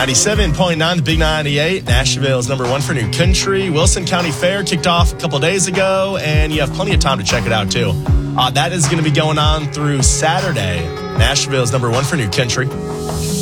97.9, the Big 98. Nashville's number one for new country. Wilson County Fair kicked off a couple days ago, and you have plenty of time to check it out, too. That is going to be going on through Saturday. Nashville's number one for new country.